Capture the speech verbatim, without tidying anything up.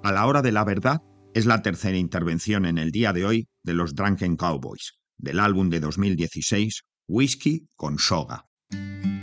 A la hora de la verdad es la tercera intervención en el día de hoy de los Drunken Cowboys, del álbum de dos mil dieciséis, Whisky con Soga.